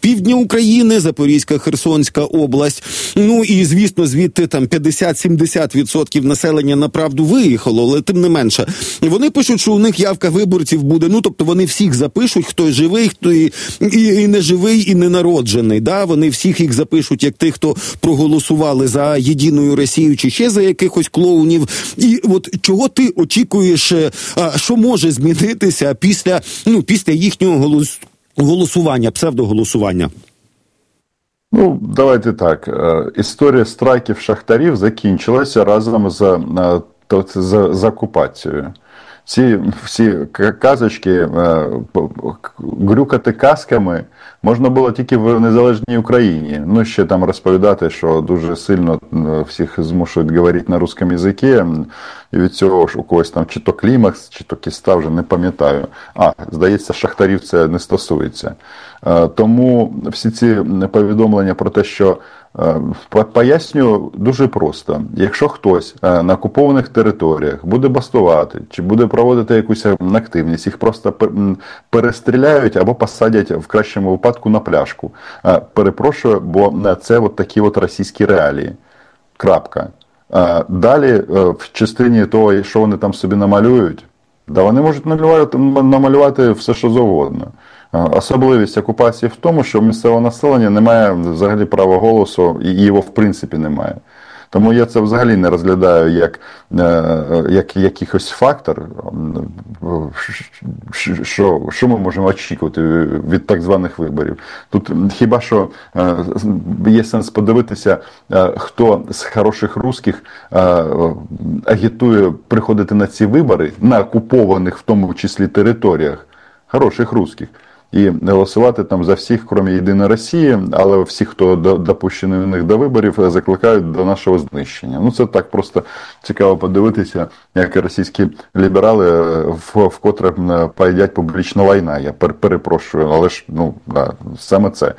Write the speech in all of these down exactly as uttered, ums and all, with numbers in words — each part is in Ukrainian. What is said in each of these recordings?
півдня України, Запорізька, Херсонська область. Ну і, звісно, звідти там п'ятдесят-сімдесят відсотків населення направду виїхало, але тим не менше. Вони пишуть, що у них явка виборців буде, ну, тобто вони всіх запишуть, хто живий, хто і, і, і не живий, і не народжений, да? Вони всіх їх запишуть як тих, хто проголосували за Єдиною Росію чи ще за якихось клоунів. І от чого ти очікуєш, що може змінитися після, ну, після їхнього голос... голосування, псевдоголосування? Ну, давайте так. Історія страйків шахтарів закінчилася разом з, з, з окупацією. Ці всі казочки, грюкати казками можна було тільки в незалежній Україні. Ну, ще там розповідати, що дуже сильно всіх змушують говорити на русском язикі, і від цього ж у когось там чи то клімакс, чи то кіста, вже не пам'ятаю. А, здається, шахтарів це не стосується. Тому всі ці повідомлення про те, що пояснюю дуже просто. Якщо хтось на окупованих територіях буде бастувати, чи буде проводити якусь активність, їх просто перестріляють або посадять в кращому випадку на пляшку. Перепрошую, бо це от такі от російські реалії. Крапка. Далі, в частині того, що вони там собі намалюють, да вони можуть намалювати, намалювати все, що завгодно. Особливість окупації в тому, що місцеве населення не має взагалі права голосу, і його в принципі немає. Тому я це взагалі не розглядаю як, як якийсь фактор, що, що ми можемо очікувати від так званих виборів. Тут хіба що є сенс подивитися, хто з хороших русських агітує приходити на ці вибори, на окупованих в тому числі територіях, хороших русських. І голосувати там за всіх, крім Єдиної Росії, але всіх, хто допущений у них до виборів, закликають до нашого знищення. Ну, це так просто цікаво подивитися, як російські ліберали вкотре поїдять публічна війна. Я перепрошую, але ж, ну, да, саме це.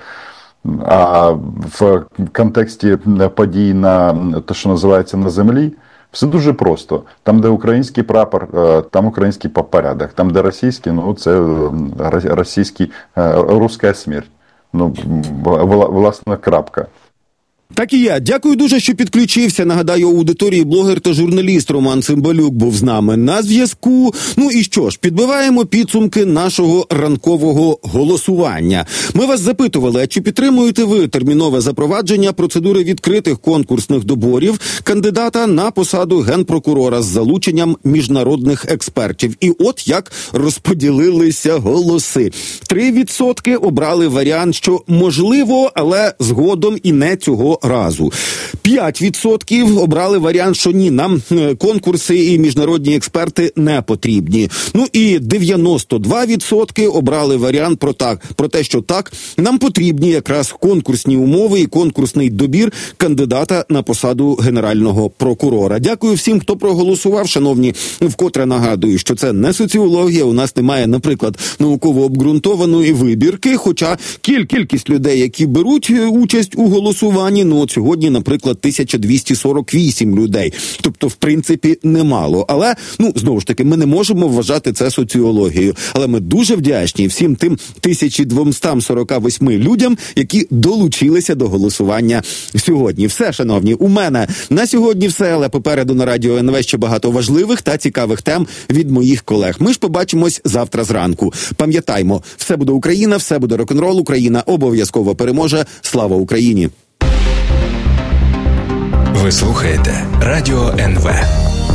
А в контексті подій на те, що називається на землі, все дуже просто. Там, де український прапор, там український порядок. Там, де російський, ну, це російський, руська смерть. Ну, власна крапка. Так і я. Дякую дуже, що підключився. Нагадаю, аудиторії блогер та журналіст Роман Цимбалюк був з нами на зв'язку. Ну і що ж, підбиваємо підсумки нашого ранкового голосування. Ми вас запитували, а чи підтримуєте ви термінове запровадження процедури відкритих конкурсних доборів кандидата на посаду генпрокурора з залученням міжнародних експертів? І от як розподілилися голоси. Три відсотки обрали варіант, що можливо, але згодом і не цього разу. п'ять відсотків обрали варіант, що ні, нам конкурси і міжнародні експерти не потрібні. Ну і дев'яносто два відсотки обрали варіант про так, про те, що так, нам потрібні якраз конкурсні умови і конкурсний добір кандидата на посаду генерального прокурора. Дякую всім, хто проголосував, шановні. Вкотре нагадую, що це не соціологія, у нас немає, наприклад, науково обґрунтованої вибірки, хоча кількість людей, які беруть участь у голосуванні, ну от сьогодні, наприклад, тисяча двісті сорок вісім людей. Тобто, в принципі, немало. Але, ну, знову ж таки, ми не можемо вважати це соціологією. Але ми дуже вдячні всім тим тисяча двісті сорок вісім людям, які долучилися до голосування сьогодні. Все, шановні, у мене на сьогодні все, але попереду на Радіо ен ве ще багато важливих та цікавих тем від моїх колег. Ми ж побачимось завтра зранку. Пам'ятаймо, все буде Україна, все буде рок-н-рол, Україна обов'язково переможе. Слава Україні! Ви слухаєте Радіо ен ве.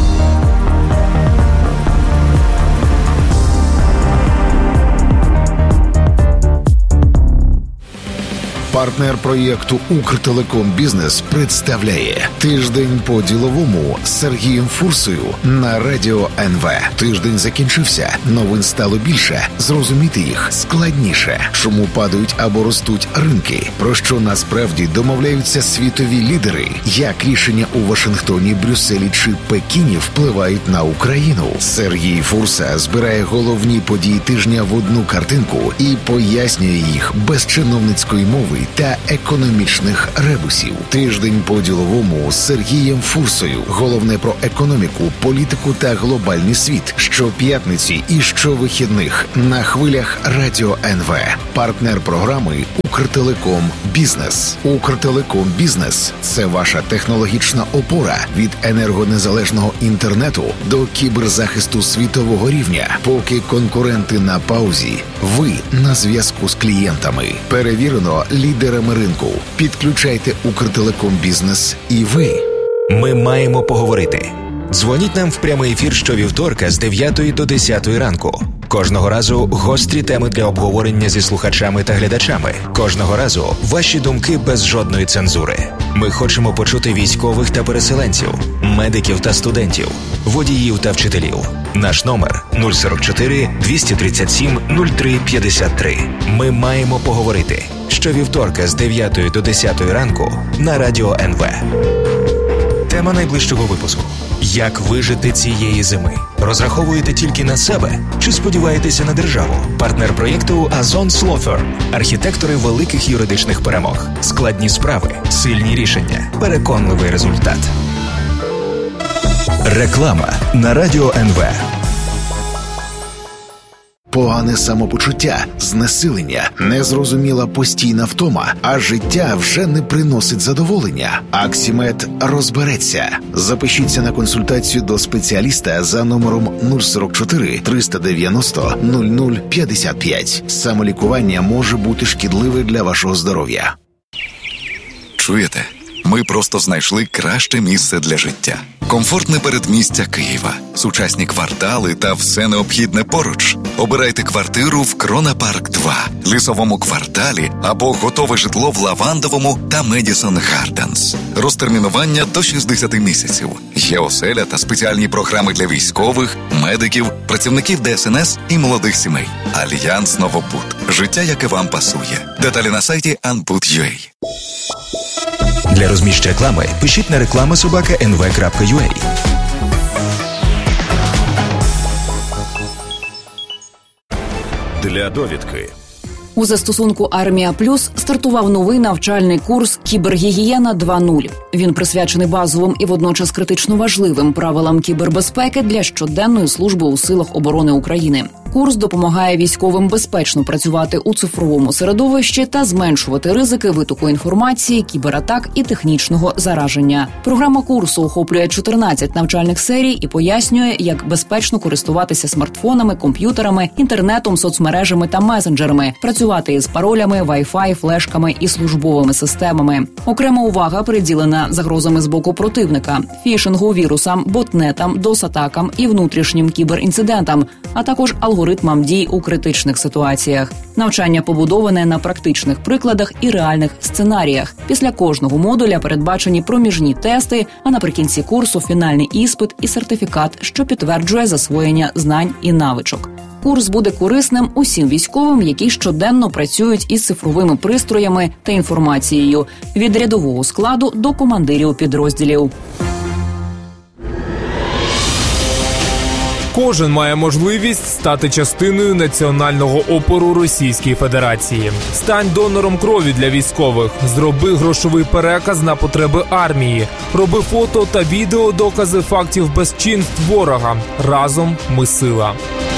Партнер проєкту «Укртелеком-Бізнес» представляє «Тиждень по-діловому» з Сергієм Фурсою на Радіо ен ве. Тиждень закінчився, новин стало більше, зрозуміти їх складніше. Чому падають або ростуть ринки? Про що насправді домовляються світові лідери? Як рішення у Вашингтоні, Брюсселі чи Пекіні впливають на Україну? Сергій Фурса збирає головні події тижня в одну картинку і пояснює їх без чиновницької мови та економічних ребусів. Тиждень по-діловому з Сергієм Фурсою. Головне про економіку, політику та глобальний світ. Щоп'ятниці і щовихідних на хвилях Радіо ен ве. Партнер програми Укртелеком Бізнес. Укртелеком Бізнес – це ваша технологічна опора від енергонезалежного інтернету до кіберзахисту світового рівня. Поки конкуренти на паузі, ви на зв'язку з клієнтами. Перевірено лідерами ринку. Підключайте Укртелеком Бізнес і ви. Ми маємо поговорити. Дзвоніть нам в прямий ефір щовівторка з дев'ятої до десятої ранку. Кожного разу гострі теми для обговорення зі слухачами та глядачами. Кожного разу ваші думки без жодної цензури. Ми хочемо почути військових та переселенців, медиків та студентів, водіїв та вчителів. Наш номер нуль сорок чотири двісті тридцять сім нуль три п'ятдесят три. Ми маємо поговорити. Щовівторка з дев'ятої до десятої ранку на Радіо ен ве. Тема найближчого випуску. Як вижити цієї зими? Розраховуєте тільки на себе? Чи сподіваєтеся на державу? Партнер проєкту Azon Law Firm. Архітектори великих юридичних перемог. Складні справи, сильні рішення, переконливий результат. Реклама на Радіо ен ве. Погане самопочуття, знесилення, незрозуміла постійна втома, а життя вже не приносить задоволення. Аксімед розбереться. Запишіться на консультацію до спеціаліста за номером нуль сорок чотири триста дев'яносто нуль нуль п'ятдесят п'ять. Самолікування може бути шкідливе для вашого здоров'я. Чуєте? Ми просто знайшли краще місце для життя. Комфортне передмістя Києва, сучасні квартали та все необхідне поруч. Обирайте квартиру в Крона Парк два, Лісовому кварталі або готове житло в Лавандовому та Медісон Гарденс. Розтермінування до шістдесят місяців. Є оселя та спеціальні програми для військових, медиків, працівників де ес ен ес і молодих сімей. Альянс Новобуд. Життя, яке вам пасує. Деталі на сайті анбуд крапка ю а. Для розміщення реклами пишіть на реклама собака ен ве крапка ю а. Для довідки. У застосунку «Армія Плюс» стартував новий навчальний курс «Кібергігієна два нуль». Він присвячений базовим і водночас критично важливим правилам кібербезпеки для щоденної служби у силах оборони України. Курс допомагає військовим безпечно працювати у цифровому середовищі та зменшувати ризики витоку інформації, кібератак і технічного зараження. Програма курсу охоплює чотирнадцять навчальних серій і пояснює, як безпечно користуватися смартфонами, комп'ютерами, інтернетом, соцмережами та месенджерами, працювати із паролями, Wi-Fi, флешками і службовими системами. Окрема увага приділена загрозами з боку противника, фішингу, вірусам, ботнетам, дос-атакам і внутрішнім кіберінцидентам, а також алгоритмам дій у критичних ситуаціях. Навчання побудоване на практичних прикладах і реальних сценаріях. Після кожного модуля передбачені проміжні тести, а наприкінці курсу фінальний іспит і сертифікат, що підтверджує засвоєння знань і навичок. Курс буде корисним усім військовим, які щоденно працюють із цифровими пристроями та інформацією від рядового складу до командирів підрозділів. Кожен має можливість стати частиною національного опору Російської Федерації. Стань донором крові для військових. Зроби грошовий переказ на потреби армії. Роби фото та відео докази фактів безчинств ворога. Разом ми сила.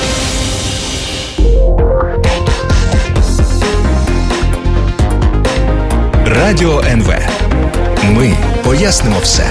Радіо ен ве. Ми пояснимо все.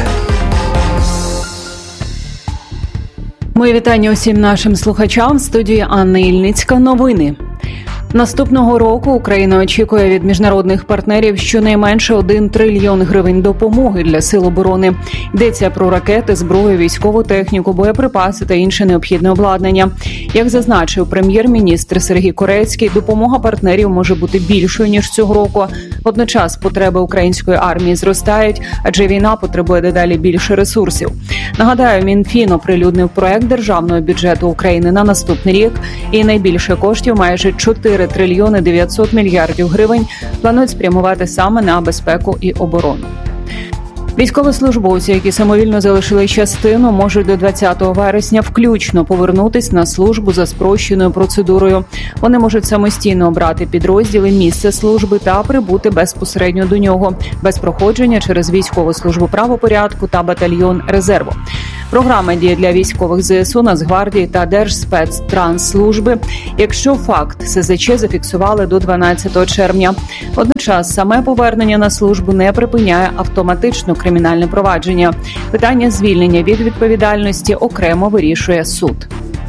Мої вітання усім нашим слухачам. В студії Анна Ільницька. Новини. Наступного року Україна очікує від міжнародних партнерів щонайменше один трильйон гривень допомоги для сил оборони. Йдеться про ракети, зброю, військову техніку, боєприпаси та інше необхідне обладнання. Як зазначив прем'єр-міністр Сергій Корецький, допомога партнерів може бути більшою, ніж цього року. Водночас потреби української армії зростають, адже війна потребує дедалі більше ресурсів. Нагадаю, Мінфін оприлюднив проект державного бюджету України на наступний рік, і найбільше коштів, майже чотири трильйони дев'ятсот мільярдів гривень, планують спрямувати саме на безпеку і оборону. Військовослужбовці, які самовільно залишили частину, можуть до двадцятого вересня включно повернутись на службу за спрощеною процедурою. Вони можуть самостійно обрати підрозділи, місце служби та прибути безпосередньо до нього, без проходження через військову службу правопорядку та батальйон резерву. Програма діє для військових ЗСУ, Нацгвардії та Держспецтрансслужби, якщо факт СЗЧ зафіксували до дванадцятого червня. Водночас саме повернення на службу не припиняє автоматично кримінальне провадження. Питання звільнення від відповідальності окремо вирішує суд.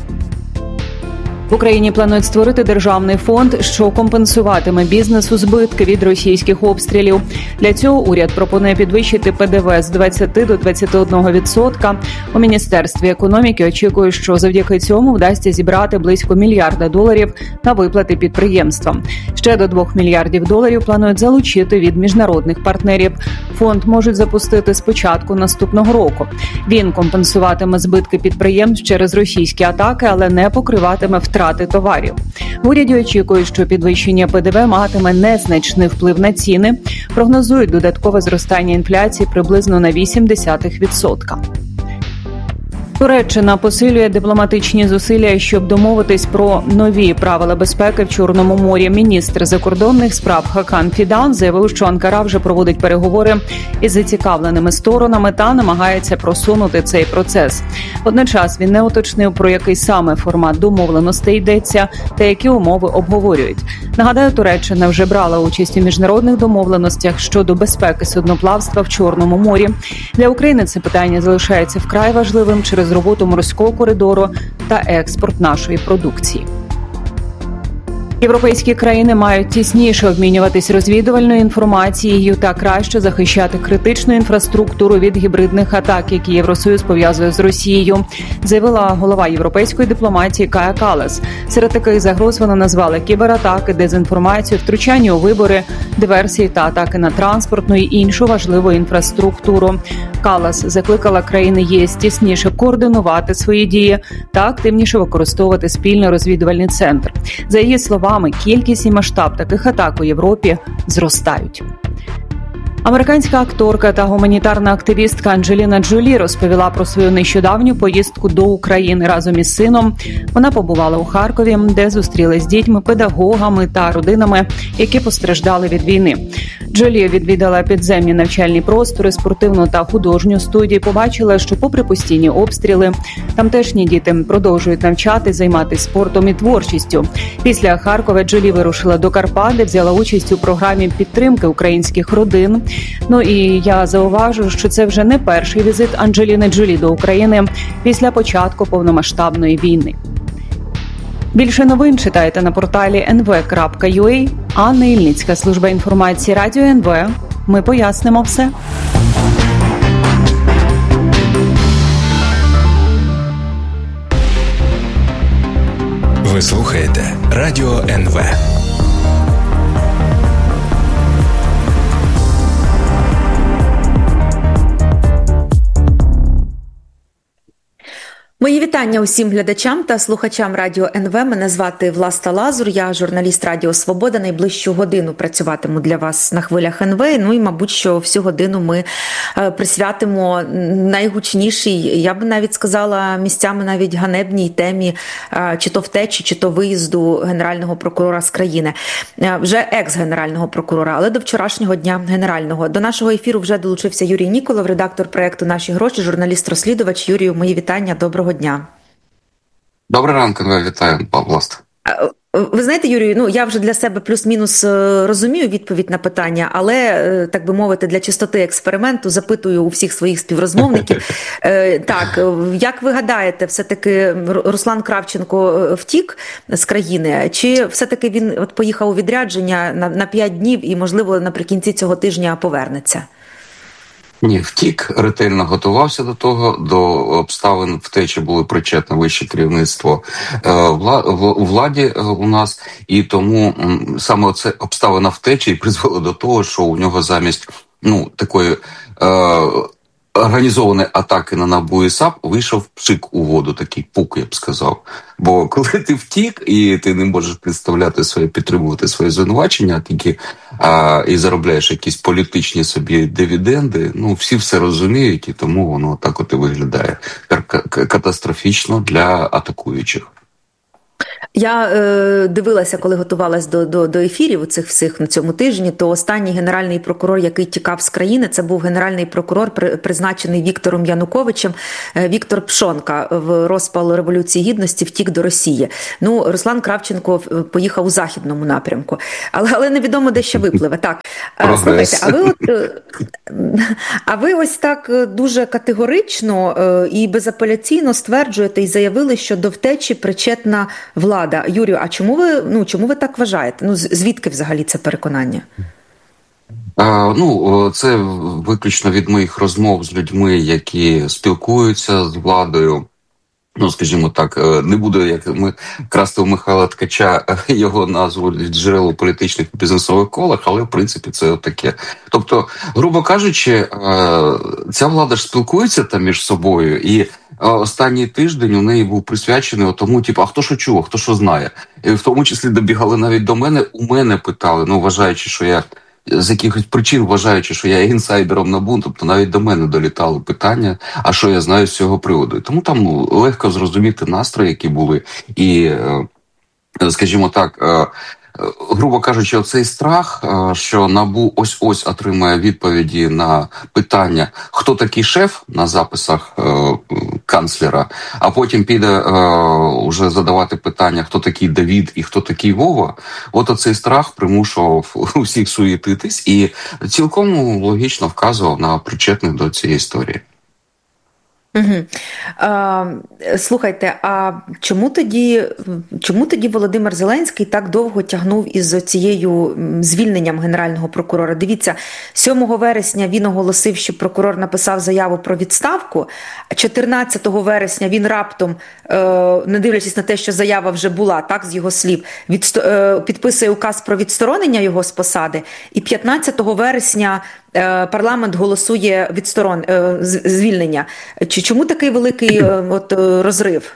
В Україні планують створити державний фонд, що компенсуватиме бізнесу збитки від російських обстрілів. Для цього уряд пропонує підвищити ПДВ з двадцяти до двадцяти одного відсотка. У Міністерстві економіки очікують, що завдяки цьому вдасться зібрати близько мільярда доларів на виплати підприємствам. Ще до двох мільярдів доларів планують залучити від міжнародних партнерів. Фонд можуть запустити з початку наступного року. Він компенсуватиме збитки підприємств через російські атаки, але не покриватиме втрати товарів. В уряді очікують, що підвищення ПДВ матиме незначний вплив на ціни. Прогнозують додаткове зростання інфляції приблизно на вісім десятих відсотка. Туреччина посилює дипломатичні зусилля, щоб домовитись про нові правила безпеки в Чорному морі. Міністр закордонних справ Хакан Фідан заявив, що Анкара вже проводить переговори із зацікавленими сторонами та намагається просунути цей процес. Водночас він не уточнив, про який саме формат домовленостей йдеться та які умови обговорюють. Нагадаю, Туреччина вже брала участь у міжнародних домовленостях щодо безпеки судноплавства в Чорному морі. Для України це питання залишається вкрай важливим через роботу морського коридору та експорт нашої продукції. Європейські країни мають тісніше обмінюватись розвідувальною інформацією та краще захищати критичну інфраструктуру від гібридних атак, які Євросоюз пов'язує з Росією, заявила голова європейської дипломатії Кая Каллас. Серед таких загроз вона назвала кібератаки, дезінформацію, втручання у вибори, диверсії та атаки на транспортну і іншу важливу інфраструктуру. Каллас закликала країни ЄС тісніше координувати свої дії та активніше використовувати спільний розвідувальний центр. За її словами, кількість і масштаб таких атак у Європі зростають. Американська акторка та гуманітарна активістка Анджеліна Джолі розповіла про свою нещодавню поїздку до України разом із сином. Вона побувала у Харкові, де зустрілась з дітьми, педагогами та родинами, які постраждали від війни. Джолі відвідала підземні навчальні простори, спортивну та художню студію, побачила, що попри постійні обстріли, тамтешні діти продовжують навчати, займатися спортом і творчістю. Після Харкова Джолі вирушила до Карпат, де взяла участь у програмі підтримки українських родин. Ну і я зауважу, що це вже не перший візит Анджеліни Джолі до України після початку повномасштабної війни. Більше новин читайте на порталі ен ве крапка ю а. Анна Ільницька, служба інформації Радіо ен ве. Ми пояснимо все. Ви слухаєте Радіо ен ве. Мої вітання усім глядачам та слухачам Радіо ен ве. Мене звати Власта Лазур, я журналіст Радіо Свобода. Найближчу годину працюватиму для вас на хвилях ен ве. Ну і, мабуть, що всю годину ми присвятимо найгучнішій, я б навіть сказала, місцями навіть ганебній темі чи то втечі, чи то виїзду генерального прокурора з країни. Вже екс-генерального прокурора, але до вчорашнього дня генерального. До нашого ефіру вже долучився Юрій Ніколов, редактор проєкту «Наші гроші», журналіст-розслідувач. Юрію, мої вітання, доброго дня. Добрий ранок, вітаю, Власта. Ви знаєте, Юрію, ну я вже для себе плюс-мінус розумію відповідь на питання, але, так би мовити, для чистоти експерименту запитую у всіх своїх співрозмовників. Так, як ви гадаєте, все-таки Руслан Кравченко втік з країни, чи все-таки він от поїхав у відрядження на, на п'ять днів і, можливо, наприкінці цього тижня повернеться? Ні, втік, ретельно готувався до того, до обставин втечі було причетне вище керівництво у владі у нас, і тому саме це обставина втечі призвела до того, що у нього замість ну такої е, організованої атаки на НАБУ і САП вийшов пшик у воду, такий пук, я б сказав. Бо коли ти втік, і ти не можеш представляти своє, підтримувати своє звинувачення, тільки а, і заробляєш якісь політичні собі дивіденди, ну, всі все розуміють, і тому воно так от і виглядає катастрофічно для атакуючих. Я е, дивилася, коли готувалась до, до, до ефірів цих всіх на цьому тижні, то останній генеральний прокурор, який тікав з країни, це був генеральний прокурор, при, призначений Віктором Януковичем, е, Віктор Пшонка, в розпал Революції Гідності втік до Росії. Ну, Руслан Кравченко поїхав у західному напрямку. Але, але невідомо, де ще випливе. Так, е, слухайте, а ви, от, е, а ви ось так дуже категорично е, і безапеляційно стверджуєте і заявили, що до втечі причетна влада. Юрію, а чому ви, ну, чому ви так вважаєте? Ну, звідки взагалі це переконання? А, ну, це виключно від моїх розмов з людьми, які спілкуються з владою. Ну, скажімо так, не буду, як ми красти у Михайла Ткача його назву від джерел у політичних і бізнесових колах, але в принципі це таке. Тобто, грубо кажучи, ця влада ж спілкується там між собою, і останній тиждень у неї був присвячений тому, типу, а хто що чув, а хто що знає. І в тому числі добігали навіть до мене, у мене питали, ну, вважаючи, що я з якихось причин, вважаючи, що я є інсайдером НАБУ, тобто навіть до мене долітали питання, а що я знаю з цього приводу. І тому там легко зрозуміти настрої, які були, і, скажімо так, грубо кажучи, оцей страх, що НАБУ ось-ось отримає відповіді на питання, хто такий шеф на записах канцлера, а потім піде вже задавати питання, хто такий Давід і хто такий Вова, от оцей страх примушував усіх суєтитись і цілком логічно вказував на причетних до цієї історії. Угу. А, слухайте, а чому тоді, чому тоді Володимир Зеленський так довго тягнув із цією звільненням генерального прокурора? Дивіться, сьомого вересня він оголосив, що прокурор написав заяву про відставку, а чотирнадцятого вересня він раптом, не дивлячись на те, що заява вже була, так, з його слів, відсто... підписує указ про відсторонення його з посади, і п'ятнадцятого вересня парламент голосує відсторон... звільнення. Чи чому такий великий от, розрив?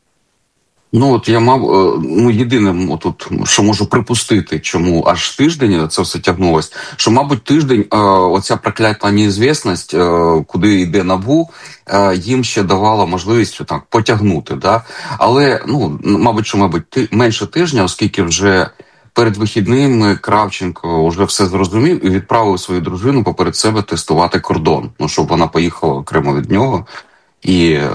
Ну, от я мав, ну, єдине, отут, що можу припустити, чому аж тиждень це все тягнулось, що, мабуть, тиждень, оця проклята неізвісність, куди йде НАБУ, їм ще давала можливість так потягнути, да? Але, ну, мабуть, що, мабуть, менше тижня, оскільки вже перед вихідними Кравченко вже все зрозумів і відправив свою дружину поперед себе тестувати кордон, ну, щоб вона поїхала окремо від нього. І, е,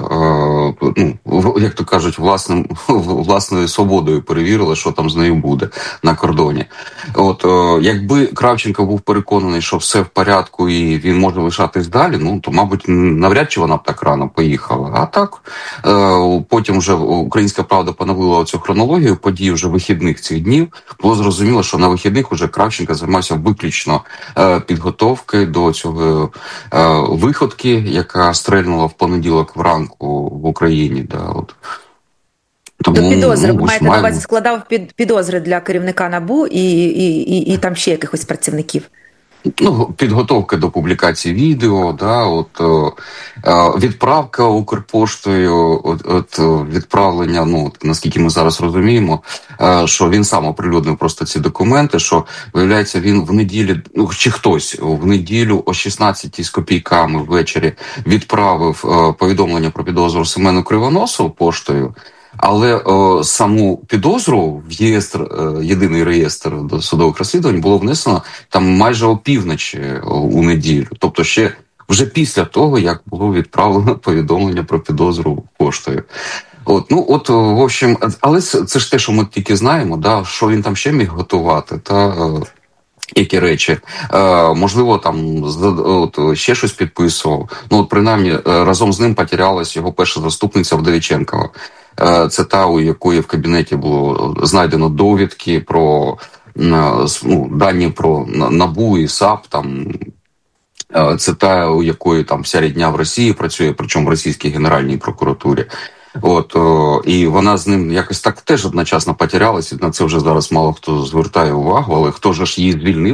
ну, як то кажуть, власним, власною свободою перевірила, що там з нею буде на кордоні. От, е, якби Кравченко був переконаний, що все в порядку і він може лишатись далі, ну, то, мабуть, навряд чи вона б так рано поїхала. А так, е, потім вже Українська Правда поновила цю хронологію подій вже вихідних цих днів. Було зрозуміло, що на вихідних уже Кравченко займався виключно е, підготовки до цього е, виходки, яка стрельнула в понеділок вранку в Україні, да, от. Тому, до підозри, ну, ви маєте маємо... на увазі, складав під підозри для керівника НАБУ і, і, і, і там ще якихось працівників? Ну, підготовка до публікації відео, да, от, е, відправка Укрпоштою, от, от, відправлення, ну, от, наскільки ми зараз розуміємо, е, що він сам оприлюднив просто ці документи, що, виявляється, він в неділю, ну, чи хтось в неділю о шістнадцятій з копійками ввечері відправив е, повідомлення про підозру Семену Кривоносову поштою, але о, саму підозру в реєстр, е, єдиний реєстр досудових розслідувань було внесено там майже опівночі у неділю. Тобто ще вже після того, як було відправлено повідомлення про підозру поштою. От, ну, от, в общем, але це, це ж те, що ми тільки знаємо, да, що він там ще міг готувати, та... Е, які речі. Е, можливо, там от, ще щось підписував. Ну, от, принаймні, разом з ним потерялась його перша заступниця Вдовіченкова. Е, це та, у якої в кабінеті було знайдено довідки про, ну, дані про НАБУ і САП, там, е, це та, у якої там вся рідня в Росії працює, причому в російській Генеральній прокуратурі. От, о, і вона з ним якось так теж одночасно потерялась, і на це вже зараз мало хто звертає увагу, але хто ж її звільнив, то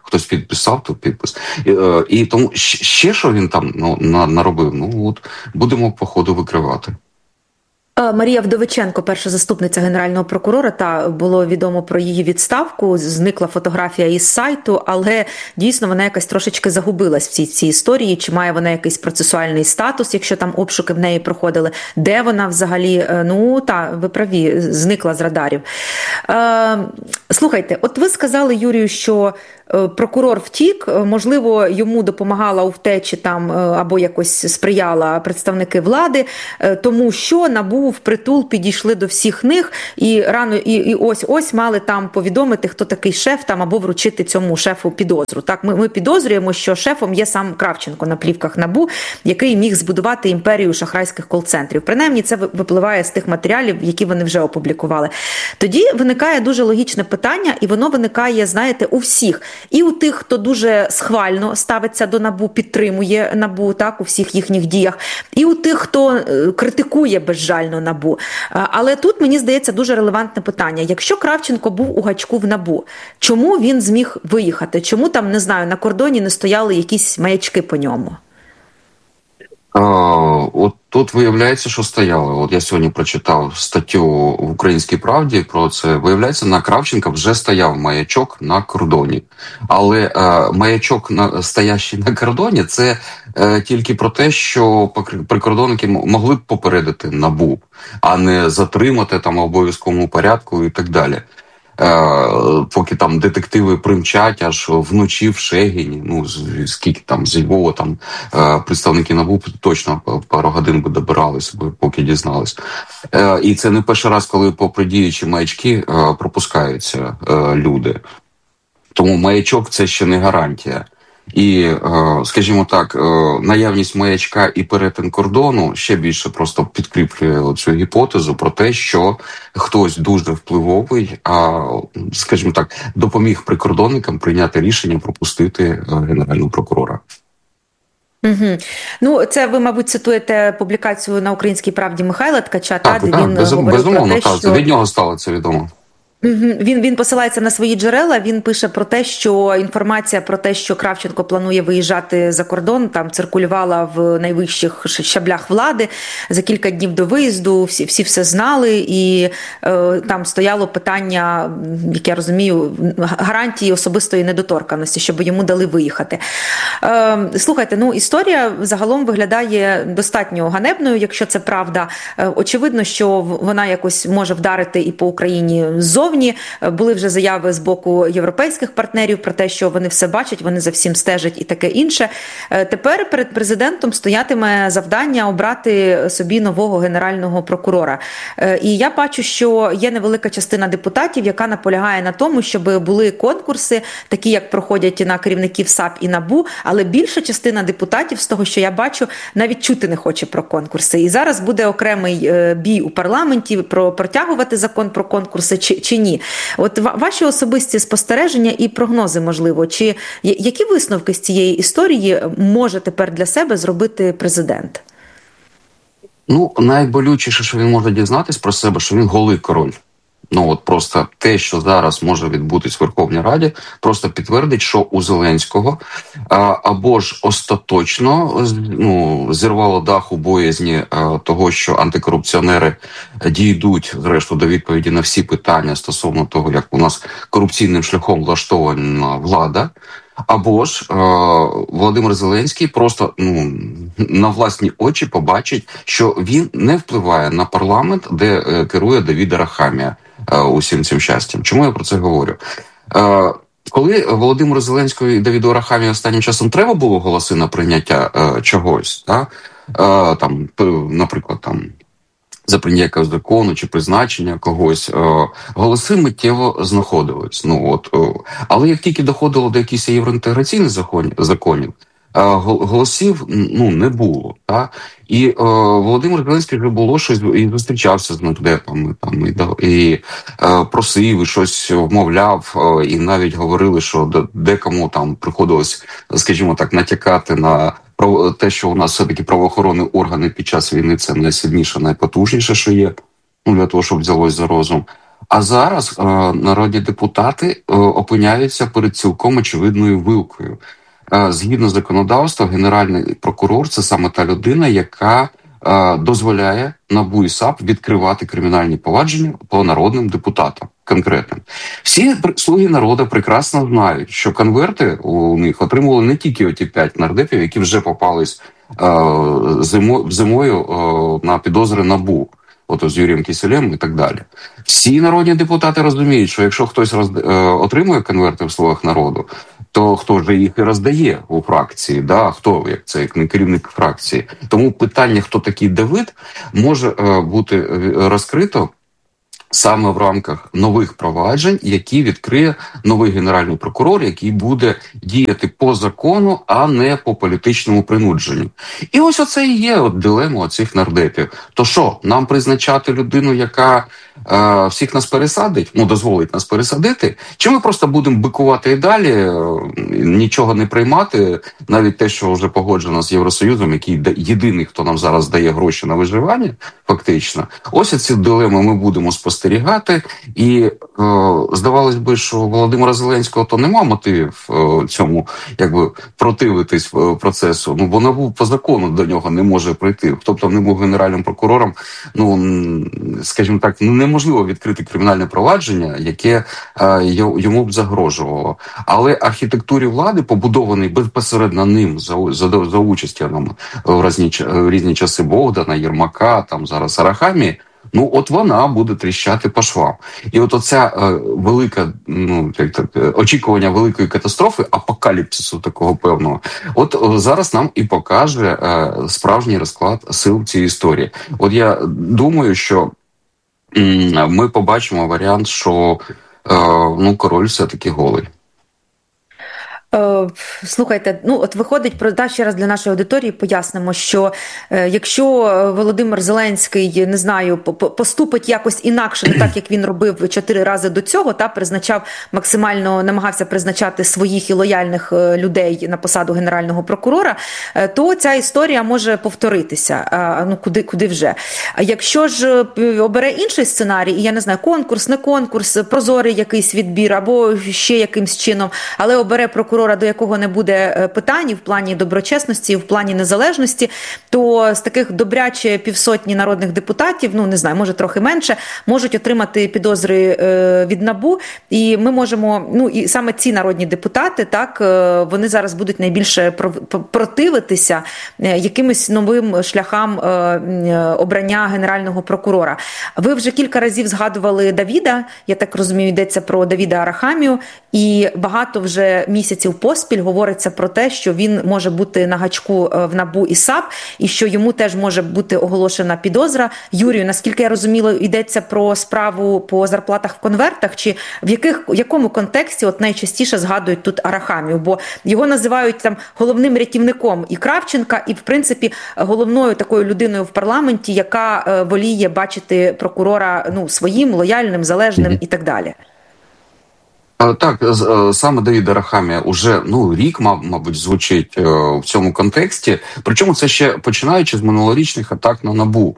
хтось підписав, то підпис. І, і тому ще що він там ну, наробив, ну от будемо по ходу викривати. Марія Вдовиченко, перша заступниця Генерального прокурора, та було відомо про її відставку, зникла фотографія із сайту, але дійсно вона якась трошечки загубилась в цій, цій історії, чи має вона якийсь процесуальний статус, якщо там обшуки в неї проходили, де вона взагалі, ну та, ви праві, зникла з радарів. Е, слухайте, от ви сказали, Юрію, що прокурор втік, можливо, йому допомагала у втечі там або якось сприяла представники влади, тому що НАБУ впритул підійшли до всіх них і рано і, і ось ось мали там повідомити, хто такий шеф там або вручити цьому шефу підозру. Так, ми, ми підозрюємо, що шефом є сам Кравченко на плівках НАБУ, який міг збудувати імперію шахрайських кол-центрів. Принаймні це випливає з тих матеріалів, які вони вже опублікували. Тоді виникає дуже логічне питання, і воно виникає, знаєте, у всіх. І у тих, хто дуже схвально ставиться до НАБУ, підтримує НАБУ, так, у всіх їхніх діях, і у тих, хто критикує безжально НАБУ. Але тут, мені здається, дуже релевантне питання. Якщо Кравченко був у гачку в НАБУ, чому він зміг виїхати? Чому там, не знаю, на кордоні не стояли якісь маячки по ньому? А, от тут виявляється, що стояли. От я сьогодні прочитав статтю в «Українській правді» про це. Виявляється, на Кравченка вже стояв маячок на кордоні. Але а, маячок, на, стоящий на кордоні, це а, тільки про те, що прикордонники могли б попередити НАБУ, а не затримати там в обов'язковому порядку і так далі. Поки там детективи примчать аж вночі в Шегіні, ну скільки там зі Львова там представники НАБУ точно пару годин би добирались, поки дізнались. І це не перший раз, коли попри діючі маячки пропускаються люди. Тому маячок – це ще не гарантія. І, скажімо так, наявність маячка і перетин кордону ще більше просто підкріплює цю гіпотезу про те, що хтось дуже впливовий, а, скажімо так, допоміг прикордонникам прийняти рішення пропустити генерального прокурора. Угу. Ну, це ви, мабуть, цитуєте публікацію на «Українській правді» Михайла Ткача, так, та, де так, він без, говорив безумовно, про те, так, що... від нього стало це відомо. Він, він посилається на свої джерела, він пише про те, що інформація про те, що Кравченко планує виїжджати за кордон, там циркулювала в найвищих щаблях влади. За кілька днів до виїзду всі, всі все знали, і е, там стояло питання, як я розумію, гарантії особистої недоторканості, щоб йому дали виїхати. Е, слухайте, ну історія загалом виглядає достатньо ганебною, якщо це правда. Е, очевидно, що вона якось може вдарити і по Україні ззовні. Були вже заяви з боку європейських партнерів про те, що вони все бачать, вони за всім стежать і таке інше. Тепер перед президентом стоятиме завдання обрати собі нового генерального прокурора. І я бачу, що є невелика частина депутатів, яка наполягає на тому, щоб були конкурси, такі як проходять на керівників САП і НАБУ, але більша частина депутатів, з того, що я бачу, навіть чути не хоче про конкурси. І зараз буде окремий бій у парламенті про протягувати закон про конкурси чи, чи ні. От ваші особисті спостереження і прогнози, можливо, чи які висновки з цієї історії може тепер для себе зробити президент? Ну, найболючіше, що він може дізнатись про себе, що він голий король. Ну, от просто те, що зараз може відбутись в Верховній Раді, просто підтвердить, що у Зеленського а, або ж остаточно ну, зірвало дах у боязні а, того, що антикорупціонери дійдуть, зрештою, до відповіді на всі питання стосовно того, як у нас корупційним шляхом влаштована влада, або ж е, Володимир Зеленський просто ну, на власні очі побачить, що він не впливає на парламент, де е, керує Давід Арахамія е, усім цим щастям. Чому я про це говорю? Е, коли Володимиру Зеленському і Давіду Арахамію останнім часом треба було голоси на прийняття е, чогось, та? Е, там, наприклад, там, за прийняття якогось закону чи призначення когось, е, голоси миттєво знаходились. Ну, от, е, але як тільки доходило до якихось євроінтеграційних законів, законів е, голосів ну, не було. Та? І е, Володимир Зеленський вже було щось, і зустрічався з нардепами, там, і, і е, просив, і щось вмовляв, е, і навіть говорили, що декому там приходилось, скажімо так, натякати на про те, що у нас все-таки правоохоронні органи під час війни – це найсильніше, найпотужніше, що є, ну, для того, щоб взялось за розум. А зараз е, народні депутати е, опиняються перед цілком очевидною вилкою. Е, згідно законодавства, генеральний прокурор – це саме та людина, яка е, дозволяє НАБУ і САП відкривати кримінальні провадження по народним депутатам конкретним. Всі слуги народу прекрасно знають, що конверти у них отримували не тільки оті п'ять нардепів, які вже попались е, зимо, зимою е, на підозри НАБУ. От з Юрієм Кисілем і так далі. Всі народні депутати розуміють, що якщо хтось роз... е, отримує конверти в «Слугах народу», то хто ж їх і роздає у фракції, да? Хто, як це, як не керівник фракції. Тому питання, хто такий Давид, може е, бути розкрито саме в рамках нових проваджень, які відкриє новий генеральний прокурор, який буде діяти по закону, а не по політичному принудженню. І ось оце і є от дилема оцих нардепів. То що, нам призначати людину, яка е, всіх нас пересадить, ну, дозволить нас пересадити, чи ми просто будемо бикувати і далі, е, нічого не приймати, навіть те, що вже погоджено з Євросоюзом, який єдиний, хто нам зараз дає гроші на виживання, фактично. Ось ці дилеми ми будемо спостерігати. спостерігати, і е, здавалось би, що Володимира Зеленського то нема мотивів е, цьому, якби, противитись е, процесу, ну, бо НАБУ по закону до нього не може прийти. Тобто, не був генеральним прокурором, ну, скажімо так, неможливо відкрити кримінальне провадження, яке е, йому б загрожувало. Але архітектурі влади, побудований безпосередньо ним за, за, за участі нам в різні, в різні часи Богдана, Єрмака, там зараз Арахамії, ну, от вона буде тріщати по швам. І от оця е, велика, ну, як так, очікування великої катастрофи, апокаліпсису такого певного, от о, зараз нам і покаже е, справжній розклад сил цієї історії. От я думаю, що м, ми побачимо варіант, що е, ну, король все-таки голий. Слухайте, ну от виходить, про да, ще раз для нашої аудиторії пояснимо, що е, якщо Володимир Зеленський, не знаю, поступить якось інакше, не так, як він робив чотири рази до цього, та призначав максимально, намагався призначати своїх і лояльних людей на посаду генерального прокурора, е, то ця історія може повторитися. А, ну куди, куди вже. А якщо ж обере інший сценарій, і я не знаю, конкурс, не конкурс, прозорий якийсь відбір або ще якимсь чином, але обере прокурора, до якого не буде питань в плані доброчесності, в плані незалежності, то з таких добряче півсотні народних депутатів, ну не знаю, може трохи менше, можуть отримати підозри е, від НАБУ, і ми можемо, ну і саме ці народні депутати, так, е, вони зараз будуть найбільше противитися е, якимось новим шляхам е, обрання генерального прокурора. Ви вже кілька разів згадували Давіда, я так розумію, йдеться про Давіда Арахамію, і багато вже місяців поспіль говориться про те, що він може бути на гачку в НАБУ і САП, і що йому теж може бути оголошена підозра. Юрію, наскільки я розуміла, йдеться про справу по зарплатах в конвертах, чи в яких, в якому контексті от найчастіше згадують тут Арахамію? Бо його називають там головним рятівником і Кравченка, і в принципі головною такою людиною в парламенті, яка е, воліє бачити прокурора, ну, своїм, лояльним, залежним mm-hmm. і так далі. Так, саме Давід Арахамія уже, ну, рік, мабуть, звучить в цьому контексті. Причому це ще починаючи з минулорічних атак на НАБУ,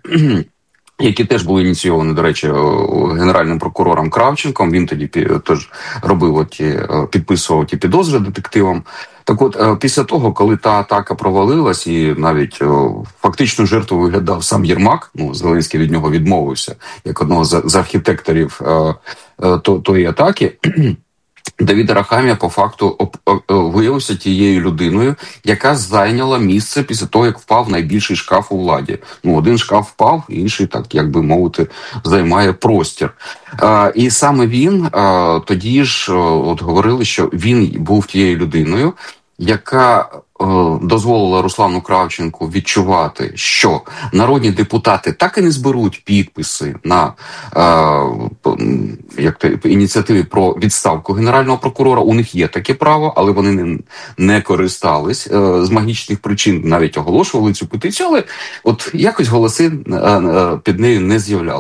які теж були ініційовані, до речі, генеральним прокурором Кравченком. Він тоді теж робив оті, підписував ті підозри детективам. Так от, після того, коли та атака провалилась і навіть о, фактично жертву виглядав сам Єрмак, ну, Зеленський від нього відмовився, як одного з, з архітекторів е, е, то, тої атаки, Давід Арахамія по факту об, об, виявився тією людиною, яка зайняла місце після того, як впав найбільший шкаф у владі. Ну, один шкаф впав, інший, так, як би мовити, займає простір. Е, і саме він, е, тоді ж, е, от говорили, що він був тією людиною, яка е, дозволила Руслану Кравченку відчувати, що народні депутати так і не зберуть підписи на е, як то, ініціативі про відставку генерального прокурора. У них є таке право, але вони не, не користались е, з магічних причин, навіть оголошували цю петицію, але от якось голоси е, е, під нею не з'являлись.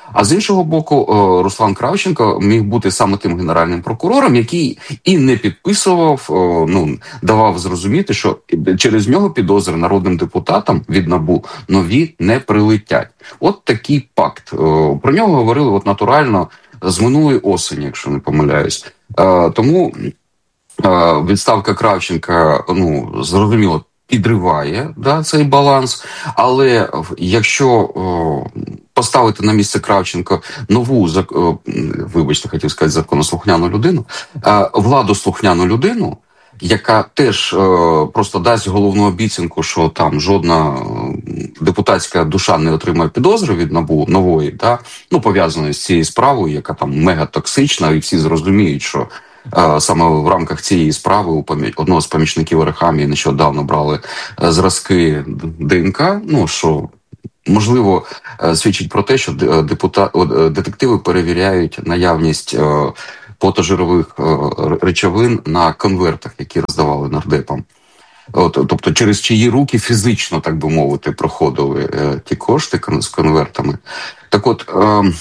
А з іншого боку, Руслан Кравченко міг бути саме тим генеральним прокурором, який і не підписував, ну, давав зрозуміти, що через нього підозри народним депутатам від НАБУ нові не прилетять. От такий пакт. Про нього говорили от натурально з минулої осені, якщо не помиляюсь. Тому відставка Кравченка, ну, зрозуміло, підриває, да, цей баланс, але якщо о, поставити на місце Кравченка нову, о, вибачте, хотів сказати, законослухняну людину, а, владослухняну людину, яка теж о, просто дасть головну обіцянку, що там жодна депутатська душа не отримає підозри від НАБУ нової, да, ну, пов'язаної з цією справою, яка там мегатоксична, і всі зрозуміють, що саме в рамках цієї справи у одного з помічників Арахамії нещодавно брали зразки ДНК, ну, що, можливо, свідчить про те, що депутат, детективи перевіряють наявність потожирових речовин на конвертах, які роздавали нардепам. От, тобто через чиї руки фізично, так би мовити, проходили ті кошти з конвертами. Так от,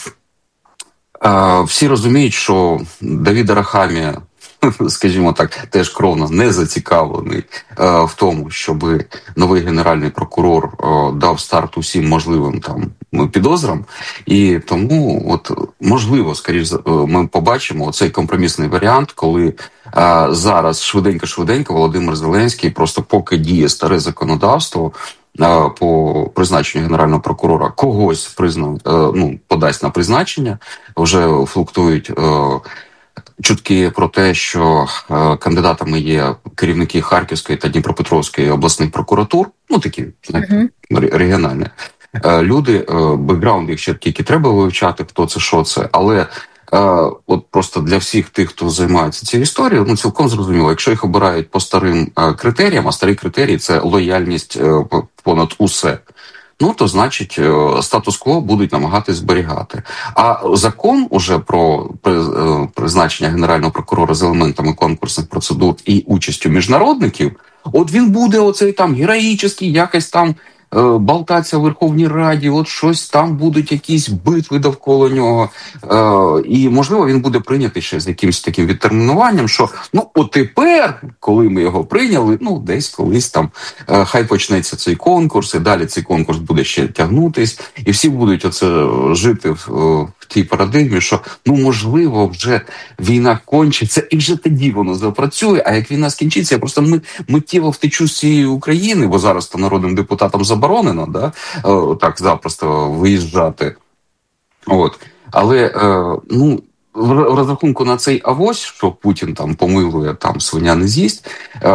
всі розуміють, що Давид Арахамія, скажімо так, теж кровно не зацікавлений в тому, щоб новий генеральний прокурор дав старт усім можливим там підозрам. І тому, от, можливо, скоріш, ми побачимо цей компромісний варіант, коли зараз швиденько-швиденько Володимир Зеленський, просто поки діє старе законодавство, по призначенню генерального прокурора когось признав, ну, подасть на призначення. Вже флуктують чутки про те, що кандидатами є керівники Харківської та Дніпропетровської обласних прокуратур, ну такі, знаєте, uh-huh. регіональні люди. Бекграунд їх ще тільки треба вивчати, хто це, що це, але от просто для всіх тих, хто займається цією історією, ну, цілком зрозуміло, якщо їх обирають по старим критеріям, а старі критерії – це лояльність понад усе, ну, то, значить, статус-кво будуть намагатись зберігати. А закон уже про призначення генерального прокурора з елементами конкурсних процедур і участю міжнародників, от він буде оцей там героїчний, якось там болтаться в Верховній Раді, от щось там будуть якісь битви довкола нього. Е, і, можливо, він буде прийнятий ще з якимось таким відтермінуванням, що, ну, от тепер, коли ми його прийняли, ну, десь колись там, е, хай почнеться цей конкурс, і далі цей конкурс буде ще тягнутись, і всі будуть оце жити в, в тій парадигмі, що, ну, можливо, вже війна кончиться, і вже тоді воно запрацює, а як війна скінчиться, я просто ми, миттєво втечу з цієї України, бо зараз то народним депутатам заборонено, да, так запросто виїжджати. От. Але, ну, в розрахунку на цей авось, що Путін там помилує, там свиня не з'їсть,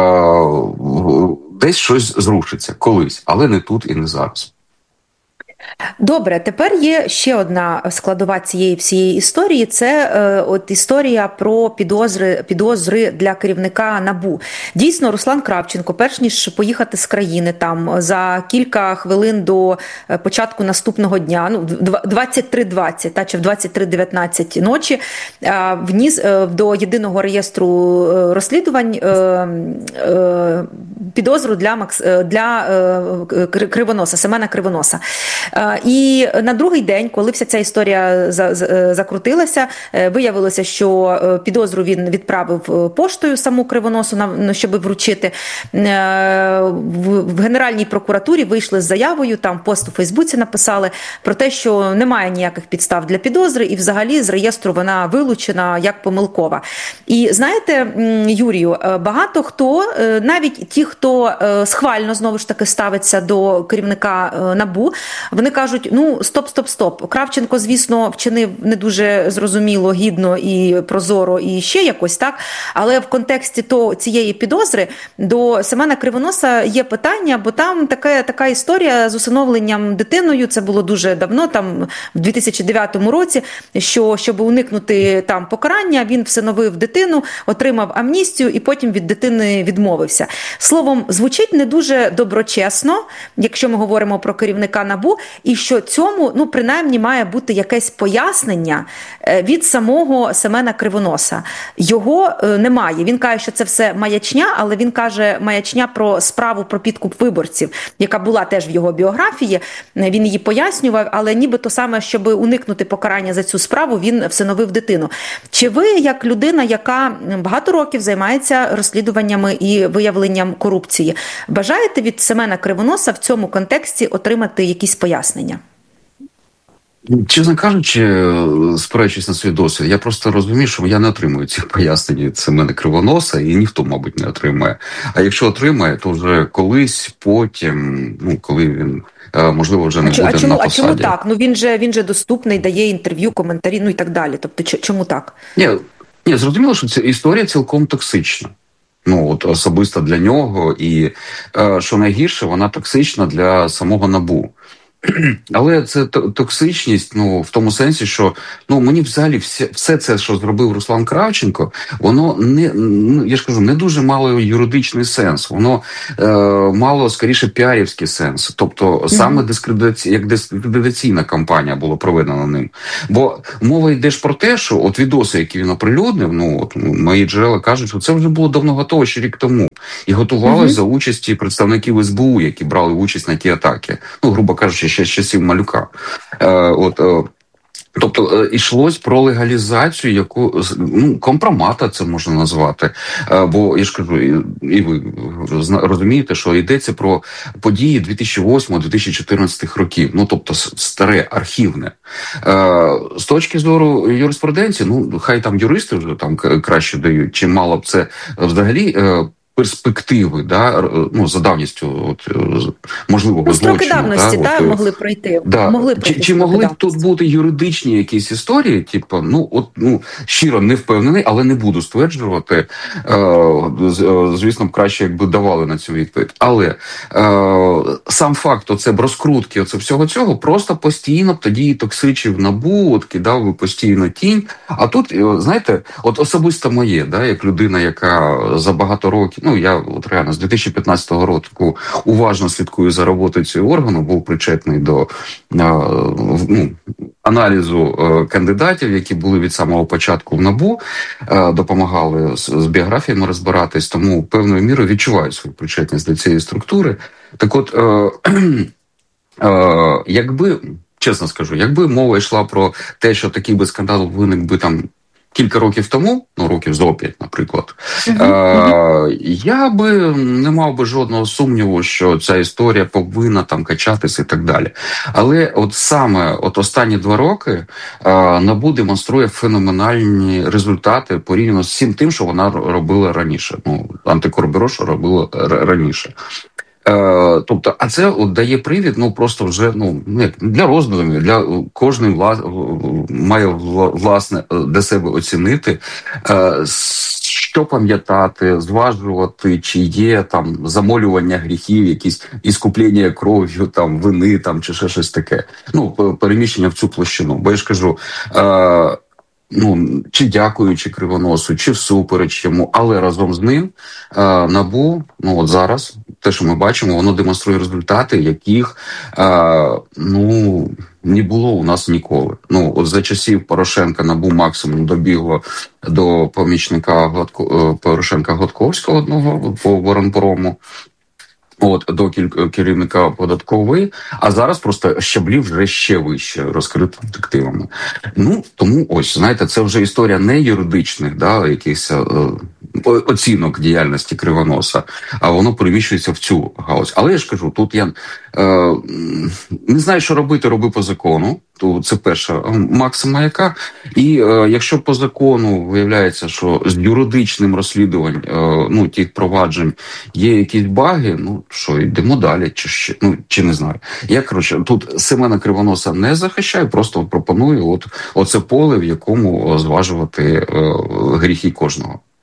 десь щось зрушиться колись, але не тут і не зараз. Добре, тепер є ще одна складова цієї всієї історії. Це е, от історія про підозри, підозри для керівника НАБУ. Дійсно, Руслан Кравченко, перш ніж поїхати з країни там за кілька хвилин до початку наступного дня, ну, двадцять три двадцять, та чи в двадцять три дев'ятнадцять ночі, е, вніс е, до єдиного реєстру розслідувань е, е, підозру для, Макс, для е, Кривоноса, Семена Кривоноса. І на другий день, коли вся ця історія закрутилася, виявилося, що підозру він відправив поштою саму Кривоносу, щоб вручити. В Генеральній прокуратурі вийшли з заявою, там пост у Фейсбуці написали про те, що немає ніяких підстав для підозри, і взагалі з реєстру вона вилучена як помилкова. І знаєте, Юрію, багато хто, навіть ті, хто схвально, знову ж таки, ставиться до керівника НАБУ, вони кажуть, ну, стоп, стоп, стоп. Кравченко, звісно, вчинив не дуже зрозуміло, гідно і прозоро, і ще якось, так? Але в контексті то, цієї підозри до Семена Кривоноса є питання, бо там така, така історія з усиновленням дитиною, це було дуже давно, там, в дві тисячі дев'ятому році, що, щоб уникнути там покарання, він всиновив дитину, отримав амністію і потім від дитини відмовився. Словом, словом, звучить не дуже доброчесно, якщо ми говоримо про керівника НАБУ, і що цьому, ну, принаймні, має бути якесь пояснення від самого Семена Кривоноса. Його немає. Він каже, що це все маячня, але він каже маячня про справу про підкуп виборців, яка була теж в його біографії. Він її пояснював, але нібито саме, щоб уникнути покарання за цю справу, він всиновив дитину. Чи ви, як людина, яка багато років займається розслідуваннями і виявленням корупції, бажаєте від Семена Кривоноса в цьому контексті отримати якісь пояснення? Чесно кажучи, спираючись на свій досвід, я просто розумію, що я не отримую цих пояснень від Семена Кривоноса, і ніхто, мабуть, не отримає. А якщо отримає, то вже колись, потім, ну, коли він, можливо, вже не а буде чому, на посаді. А чому так? Ну, він же, він же доступний, дає інтерв'ю, коментарі, ну і так далі. Тобто, чому так? Ні, ні, зрозуміло, що ця історія цілком токсична. Ну, от особисто для нього, і, що найгірше, вона токсична для самого НАБУ. Але це токсичність, ну, в тому сенсі, що, ну, мені взагалі все, все це, що зробив Руслан Кравченко, воно не, ну, я ж кажу, не дуже мало юридичний сенс, воно е, мало, скоріше, піарівський сенс. Тобто, саме дискредитація, як дискредитаційна кампанія була проведена ним. Бо мова йде ж про те, що от відоси, які він оприлюднив, ну, от мої джерела кажуть, що це вже було давно готово, ще рік тому. І готувалось mm-hmm. за участі представників ес бе у, які брали участь на ті атаки. Ну, грубо кажучи, ще з часів Малюка. Е, от, е, тобто, е, йшлось про легалізацію, яку, ну, компромата це можна назвати. Е, бо, я ж кажу, і, і ви розумієте, що йдеться про події дві тисячі восьмого - дві тисячі чотирнадцятого років. Ну, тобто, старе, архівне. Е, з точки зору юриспруденції, ну, хай там юристи вже там краще дають, чи мало б це взагалі... Е, перспективи, да, ну, за давністю от, можливого ну, злочину. Строки давності, да, да, от, могли пройти. Да. Могли чи, чи могли б тут бути юридичні якісь історії, типу, ну, от, ну, щиро не впевнений, але не буду стверджувати. Е, звісно, б краще, якби давали на цю відповідь. Але е, сам факт, оце б розкрутки, оце всього цього, просто постійно б тоді токсичив НАБУ, от кидав би постійно тінь. А тут, знаєте, от особисто моє, да, як людина, яка за багато років, ну, я от реально з дві тисячі п'ятнадцятого року уважно слідкую за роботою цього органу, був причетний до ну, аналізу кандидатів, які були від самого початку в НАБУ, допомагали з, з біографіями розбиратись, тому певною мірою відчуваю свою причетність до цієї структури. Так от, е, е, якби, чесно скажу, якби мова йшла про те, що такий би скандал виник би там кілька років тому, ну, років зо п'ять, наприклад, uh-huh. е, я би не мав би жодного сумніву, що ця історія повинна там качатися і так далі. Але от саме от останні два роки е, НАБУ демонструє феноменальні результати порівняно з всім тим, що вона робила раніше. Ну, антикорбюро, що робило раніше. Е, тобто, а це от дає привід, ну, просто вже, ну, для роздумів, для кожний вла... має власне для себе оцінити, е, що пам'ятати, зважувати, чи є там замолювання гріхів, якісь іскуплення кров'ю, там, вини, там, чи ще щось таке. Ну, переміщення в цю площину. Бо я ж кажу, е, ну, чи дякуючи Кривоносу, чи всупереч йому, але разом з ним е, НАБУ, ну, от зараз, те, що ми бачимо, воно демонструє результати, яких, е, ну, не було у нас ніколи. Ну, от за часів Порошенка НАБУ максимум добігло до помічника Гладко, Порошенка Гладковського одного по Воронпрому, от, до керівника податкової, а зараз просто щаблів вже ще вище, розкрито детективами. Ну, тому ось, знаєте, це вже історія не юридичних, да, якихось е, оцінок діяльності Кривоноса, а воно переміщується в цю галузь. Але я ж кажу, тут я е, не знаю, що робити, роби по закону. То це перша максима яка. І е, якщо по закону виявляється, що з юридичним розслідуванням е, ну, тих проваджень є якісь баги, ну що, йдемо далі, чи ще, ну, чи не знаю. Я, коротше, тут Семена Кривоноса не захищаю, просто пропоную от, оце поле, в якому зважувати е, гріхи кожного.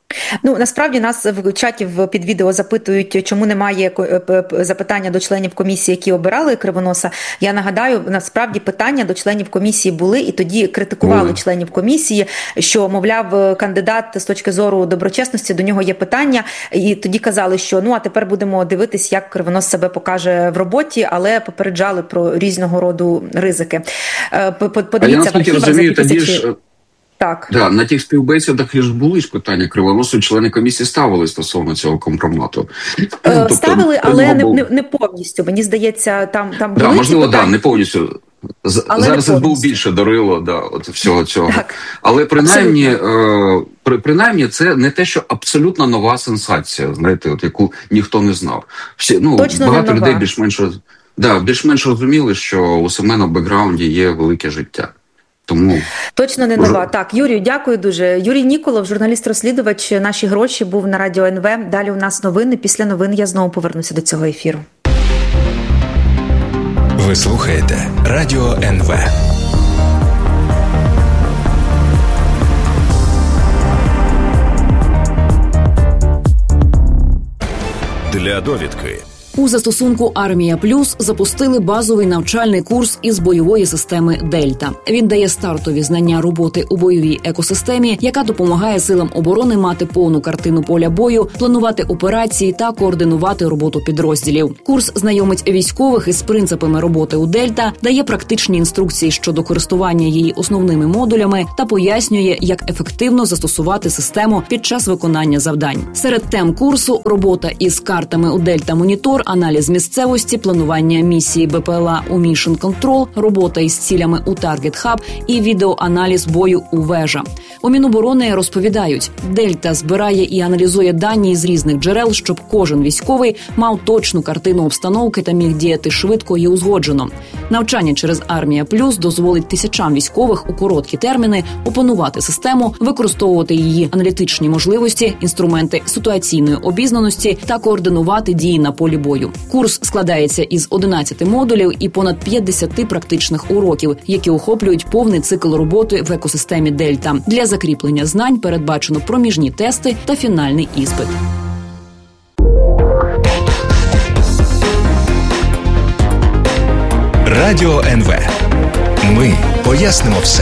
Ну, насправді нас в чаті під відео запитують, чому немає запитання до членів комісії, які обирали Кривоноса. Я нагадаю, насправді питання до членів комісії були, і тоді критикували mm. членів комісії, що, мовляв, кандидат з точки зору доброчесності, до нього є питання, і тоді казали, що ну, а тепер будемо дивитись, як Кривонос себе покаже в роботі, але попереджали про різного роду ризики. Подивіться в архівах за дві тисячі... Так. Да, на тих співбесідах ж були ж питання Кривоносу, члени комісії ставили стосовно цього компромату. Тобто, ставили, але не, не, не повністю. Мені здається, там, там були да, можливо, питання. Да, не повністю. З, зараз був більше дарило да, от всього цього. Так. Але принаймні, е, при, принаймні це не те, що абсолютно нова сенсація, знаєте, от, яку ніхто не знав. Всі, ну, Точно багато не людей більш-менш, да, більш-менш розуміли, що у Семена в бекграунді є велике життя. Тому... Точно не нова. Так, Юрію, дякую дуже. Юрій Ніколов, журналіст-розслідувач «Наші гроші», був на Радіо ен ве. Далі у нас новини. Після новин я знову повернуся до цього ефіру. Ви слухаєте Радіо ен ве. Для довідки. У застосунку «Армія Плюс» запустили базовий навчальний курс із бойової системи «Дельта». Він дає стартові знання роботи у бойовій екосистемі, яка допомагає силам оборони мати повну картину поля бою, планувати операції та координувати роботу підрозділів. Курс знайомить військових із принципами роботи у «Дельта», дає практичні інструкції щодо користування її основними модулями та пояснює, як ефективно застосувати систему під час виконання завдань. Серед тем курсу – робота із картами у «Дельта Монітор», аналіз місцевості, планування місії Бе Пе Ел А у Mission Control, робота із цілями у Target Hub і відеоаналіз бою у Вежа. У Міноборони розповідають, «Дельта» збирає і аналізує дані з різних джерел, щоб кожен військовий мав точну картину обстановки та міг діяти швидко і узгоджено. Навчання через «Армія Плюс» дозволить тисячам військових у короткі терміни опанувати систему, використовувати її аналітичні можливості, інструменти ситуаційної обізнаності та координувати дії на полі бою. Курс складається із одинадцяти модулів і понад п'ятдесят практичних уроків, які охоплюють повний цикл роботи в екосистемі «Дельта». Для закріплення знань передбачено проміжні тести та фінальний іспит. Радіо ен ве. Ми пояснимо все.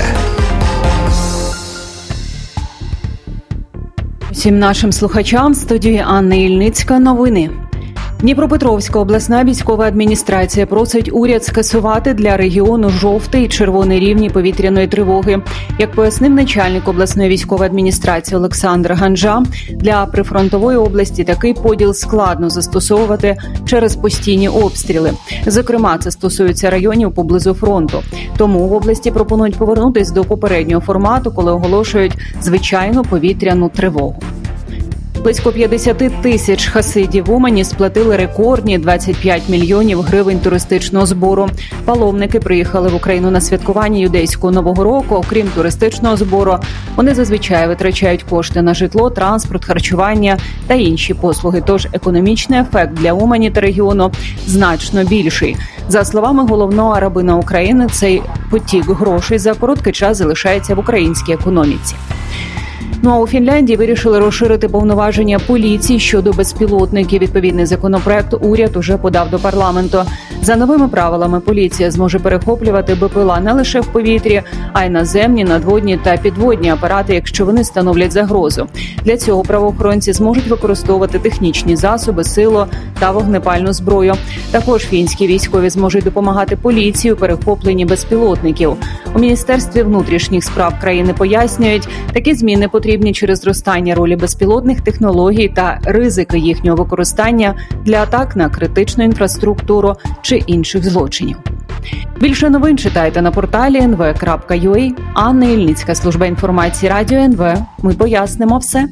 Всім нашим слухачам, в студії Анна Ільницька, новини. Дніпропетровська обласна військова адміністрація просить уряд скасувати для регіону жовтий і червоний рівні повітряної тривоги. Як пояснив начальник обласної військової адміністрації Олександр Ганжа, для прифронтової області такий поділ складно застосовувати через постійні обстріли. Зокрема, це стосується районів поблизу фронту. Тому в області пропонують повернутись до попереднього формату, коли оголошують звичайну повітряну тривогу. Близько п'ятдесят тисяч хасидів в Умані сплатили рекордні двадцять п'ять мільйонів гривень туристичного збору. Паломники приїхали в Україну на святкування юдейського Нового року. Окрім туристичного збору, вони зазвичай витрачають кошти на житло, транспорт, харчування та інші послуги. Тож економічний ефект для Умані та регіону значно більший. За словами головного рабина України, цей потік грошей за короткий час залишається в українській економіці. Ну а у Фінляндії вирішили розширити повноваження поліції щодо безпілотників. Відповідний законопроект уряд уже подав до парламенту. За новими правилами поліція зможе перехоплювати Бе Пе Ел А не лише в повітрі, а й наземні, надводні та підводні апарати, якщо вони становлять загрозу. Для цього правоохоронці зможуть використовувати технічні засоби, силу та вогнепальну зброю. Також фінські військові зможуть допомагати поліції у перехопленні безпілотників. У Міністерстві внутрішніх справ країни пояснюють, такі зміни потрібні через зростання ролі безпілотних технологій та ризики їхнього використання для атак на критичну інфраструктуру чи інших злочинів. Більше новин читайте на порталі ен ве крапка ю а. Анна Ільницька, служба інформації Радіо ен ве. Ми пояснимо все.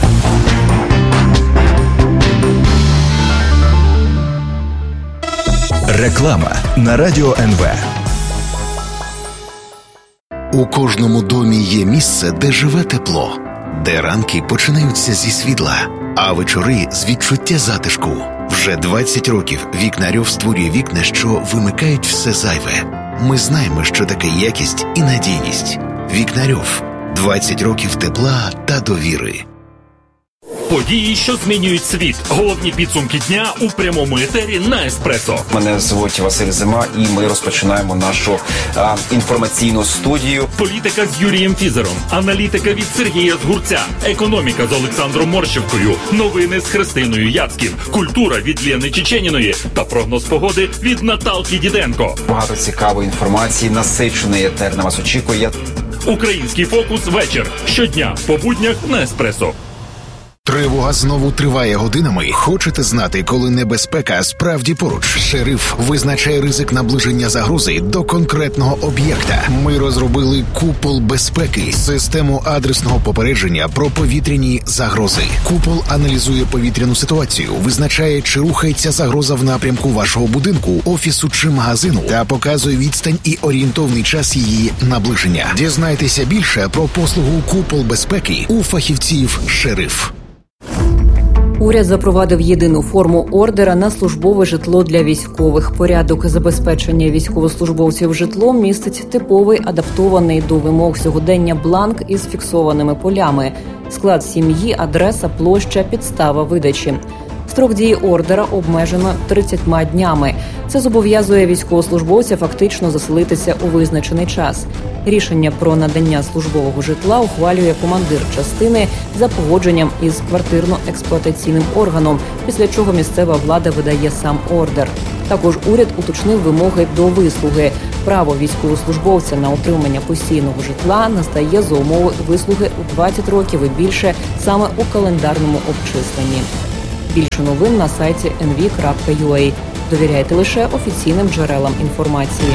Реклама на Радіо ен ве. У кожному домі є місце, де живе тепло, де ранки починаються зі світла, а вечори з відчуття затишку. Вже двадцять років Вікнарьов створює вікна, що вимикають все зайве. Ми знаємо, що таке якість і надійність. Вікнарьов. двадцять років тепла та довіри. Події, що змінюють світ. Головні підсумки дня у прямому етері на Еспресо. Мене звуть Василь Зима, і ми розпочинаємо нашу а, інформаційну студію. Політика з Юрієм Фізером, аналітика від Сергія Згурця, економіка з Олександром Морщевкою, новини з Христиною Яцьків, культура від Лєни Чеченіної та прогноз погоди від Наталки Діденко. Багато цікавої інформації, насичений етер на вас очікує. Український фокус вечір. Щодня по буднях на Еспресо. Тривога знову триває годинами. Хочете знати, коли небезпека справді поруч? Шериф визначає ризик наближення загрози до конкретного об'єкта. Ми розробили купол безпеки, систему адресного попередження про повітряні загрози. Купол аналізує повітряну ситуацію, визначає, чи рухається загроза в напрямку вашого будинку, офісу чи магазину, та показує відстань і орієнтовний час її наближення. Дізнайтеся більше про послугу купол безпеки у фахівців «Шериф». Уряд запровадив єдину форму ордера на службове житло для військових. Порядок забезпечення військовослужбовців житлом містить типовий, адаптований до вимог сьогодення бланк із фіксованими полями. Склад сім'ї, адреса, площа, підстава видачі. Строк дії ордера обмежено тридцятьма днями. Це зобов'язує військовослужбовця фактично заселитися у визначений час. Рішення про надання службового житла ухвалює командир частини за погодженням із квартирно-експлуатаційним органом, після чого місцева влада видає сам ордер. Також уряд уточнив вимоги до вислуги. Право військовослужбовця на отримання постійного житла настає за умови вислуги у двадцять років і більше саме у календарному обчисленні. Більше новин на сайті ен ві крапка ю а. Довіряйте лише офіційним джерелам інформації.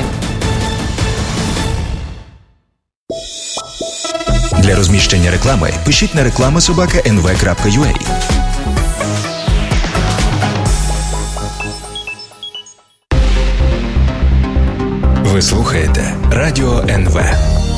Для розміщення реклами пишіть на реклама собака ен ве крапка ю а. Ви слухаєте Радіо ен ве.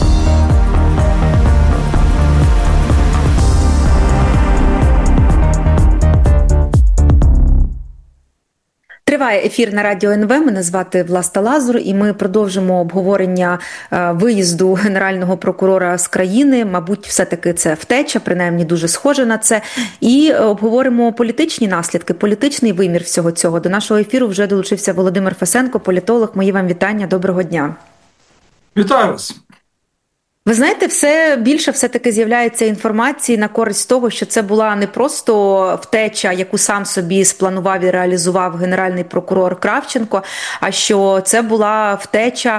Триває ефір на Радіо ен ве. Мене звати Власта Лазур, і ми продовжимо обговорення виїзду генерального прокурора з країни. Мабуть, все-таки це втеча, принаймні дуже схоже на це. І обговоримо політичні наслідки, політичний вимір всього цього. До нашого ефіру вже долучився Володимир Фесенко, політолог. Мої вам вітання. Доброго дня. Вітаю вас. Ви знаєте, все більше все-таки з'являється інформації на користь того, що це була не просто втеча, яку сам собі спланував і реалізував генеральний прокурор Кравченко, а що це була втеча,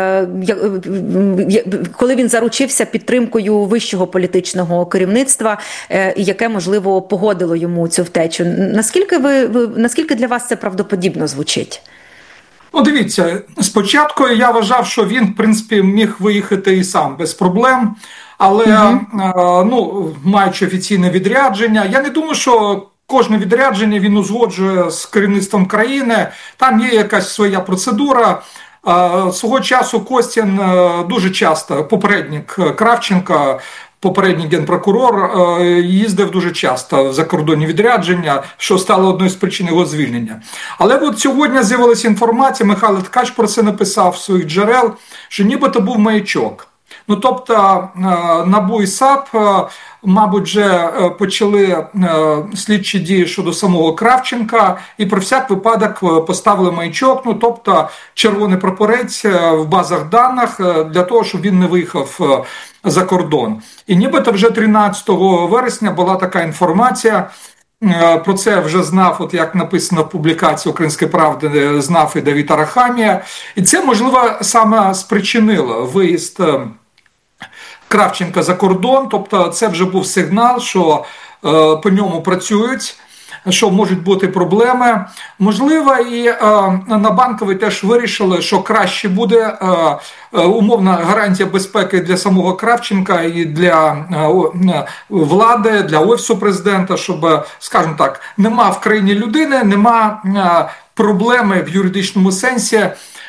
коли він заручився підтримкою вищого політичного керівництва, яке, можливо, погодило йому цю втечу. Наскільки ви, ви наскільки для вас це правдоподібно звучить? Ну, дивіться, спочатку я вважав, що він, в принципі, міг виїхати і сам без проблем, але, mm-hmm. ну, маючи офіційне відрядження, я не думаю, що кожне відрядження він узгоджує з керівництвом країни, там є якась своя процедура. Свого часу Костін дуже часто, попередник Кравченка, попередній генпрокурор, їздив дуже часто в закордонні відрядження, що стало одною з причин його звільнення. Але от сьогодні з'явилася інформація, Михайло Ткач про це написав в своїх джерел, що нібито був маячок. Ну, тобто, НАБУ і САП, мабуть, вже почали слідчі дії щодо самого Кравченка і про всяк випадок поставили маячок, ну, тобто червоний прапорець в базах даних для того, щоб він не виїхав за кордон. І нібито вже тринадцятого вересня була така інформація, про це вже знав, от як написано в публікації «Української правди», знав і Давид Арахамія. І це, можливо, саме спричинило виїзд Кравченка за кордон, тобто це вже був сигнал, що е, по ньому працюють, що можуть бути проблеми. Можливо, і е, на Банковій теж вирішили, що краще буде е, е, умовна гарантія безпеки для самого Кравченка і для е, влади, для Офісу президента, щоб, скажімо так, нема в країні людини, нема е, проблеми в юридичному сенсі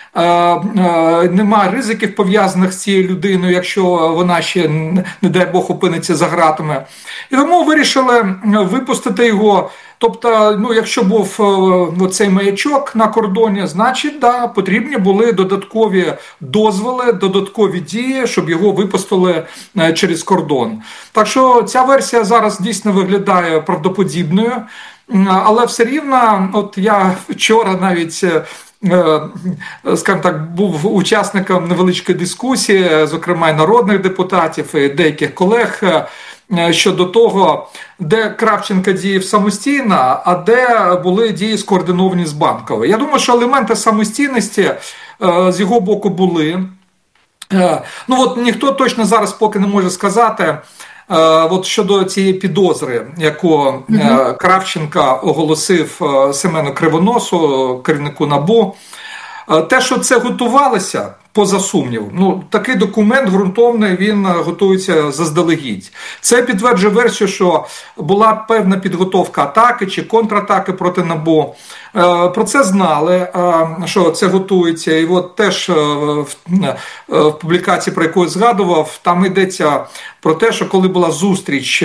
Немає ризиків пов'язаних з цією людиною, якщо вона ще, не дай Бог, опиниться за ґратами. І тому вирішили випустити його. Тобто, ну, якщо був ну, цей маячок на кордоні, значить, да, потрібні були додаткові дозволи, додаткові дії, щоб його випустили через кордон. Так що ця версія зараз дійсно виглядає правдоподібною, але все рівно, от я вчора навіть, скажімо так, був учасником невеличкої дискусії, зокрема і народних депутатів, і деяких колег, щодо того, де Кравченко діяв самостійно, а де були дії скоординовані з Банковою. Я думаю, що елементи самостійності з його боку були. Ну от ніхто точно зараз поки не може сказати, от щодо цієї підозри, яку mm-hmm. Кравченко оголосив Семену Кривоносу, керівнику НАБУ. Те, що це готувалося, поза сумнівом, ну, такий документ ґрунтовний, він готується заздалегідь. Це підтверджує версію, що була певна підготовка атаки чи контратаки проти НАБУ. Про це знали, що це готується. І от теж в публікації, про яку я згадував, там йдеться про те, що коли була зустріч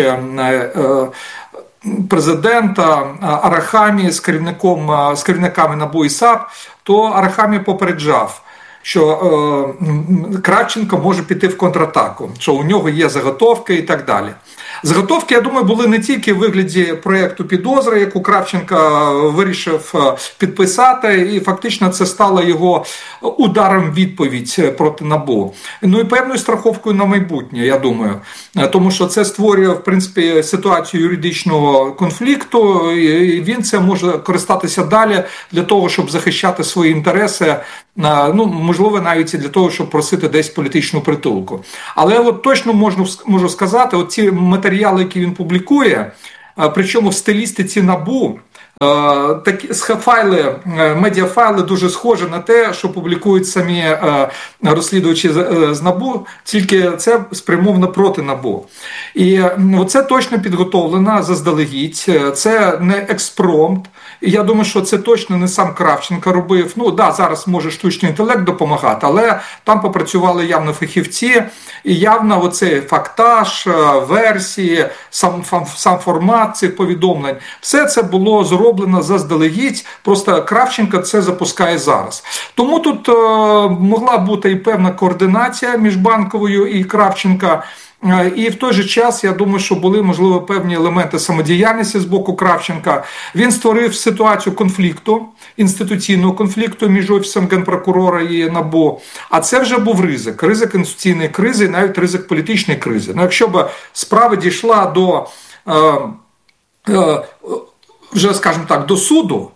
президента Арахамії з керівником, з керівниками НАБУ і САП, то Арахамія попереджав, що е, Кравченко може піти в контратаку, що у нього є заготовки і так далі. Заготовки, я думаю, були не тільки в вигляді проєкту підозри, яку Кравченко вирішив підписати, і фактично це стало його ударом відповідь проти НАБУ. Ну і певною страховкою на майбутнє, я думаю. Тому що це створює, в принципі, ситуацію юридичного конфлікту, і він це може користатися далі для того, щоб захищати свої інтереси, ну, можливо, навіть і для того, щоб просити десь політичну притулку. Але от точно можу, можу сказати, от ці матеріали, які він публікує, причому в стилістиці НАБУ, такі файли, медіафайли дуже схожі на те, що публікують самі розслідувачі з НАБУ, тільки це спрямовано проти НАБУ. І це точно підготовлено заздалегідь, це не експромт. І я думаю, що це точно не сам Кравченко робив. Ну, да, зараз може штучний інтелект допомагати, але там попрацювали явно фахівці, і явно оцей фактаж, версії, сам, сам формат цих повідомлень, все це було зроблено заздалегідь, просто Кравченко це запускає зараз. Тому тут е, могла бути і певна координація між Банковою і Кравченко. І в той же час, я думаю, що були, можливо, певні елементи самодіяльності з боку Кравченка. Він створив ситуацію конфлікту, інституційного конфлікту між Офісом Генпрокурора і НАБУ. А це вже був ризик. Ризик інституційної кризи і навіть ризик політичної кризи. Ну, якщо б справа дійшла до, е, е, вже, скажімо так, до суду,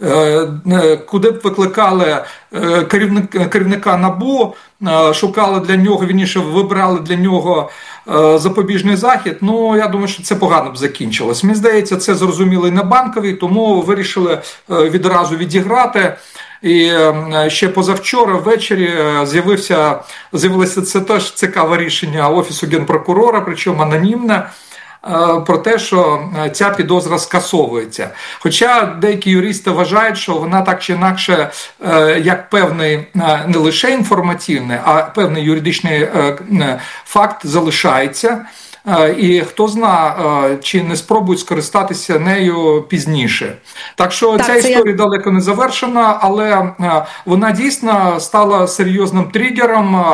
куди б викликали керівника, керівника НАБУ, шукали для нього, вірніше, вибрали для нього запобіжний захід, ну, я думаю, що це погано б закінчилось. Мені здається, це зрозуміло і на Банковій, тому вирішили відразу відіграти. І ще позавчора ввечері з'явився, з'явилося це теж цікаве рішення Офісу Генпрокурора, причому анонімне, про те, що ця підозра скасовується. Хоча деякі юристи вважають, що вона так чи інакше, як певний не лише інформативний, а певний юридичний факт залишається. І хто знає, чи не спробують скористатися нею пізніше. Так що так, ця історія я... далеко не завершена, але вона дійсно стала серйозним тригером,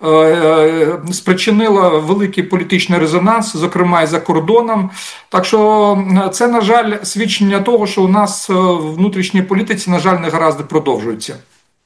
спричинила великий політичний резонанс, зокрема і за кордоном. Так що це, на жаль, свідчення того, що у нас в внутрішній політиці, на жаль, негаразди продовжуються.